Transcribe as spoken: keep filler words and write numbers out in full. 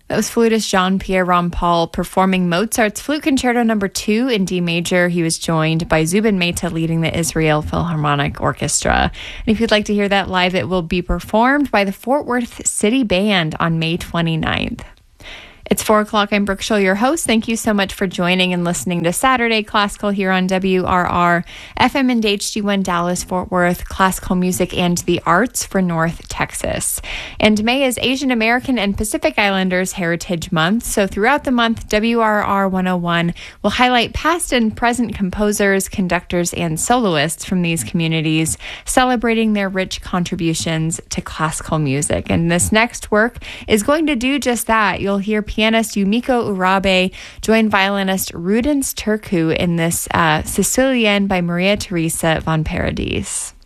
That was flutist Jean-Pierre Rampal performing Mozart's Flute Concerto Number Two in D major. He was joined by Zubin Mehta leading the Israel Philharmonic Orchestra. And if you'd like to hear that live, it will be performed by the Fort Worth City Band on May twenty-ninth. It's four o'clock. I'm Brooke Schull, your host. Thank you so much for joining and listening to Saturday Classical here on W R R, F M and H D one Dallas, Fort Worth, classical music and the arts for North Texas. And May is Asian American and Pacific Islanders Heritage Month. So throughout the month, W R R one oh one will highlight past and present composers, conductors, and soloists from these communities, celebrating their rich contributions to classical music. And this next work is going to do just that. You'll hear pianist Yumiko Urabe join violinist Rudens Turku in this uh, Sicilienne by Maria Teresa von Paradis.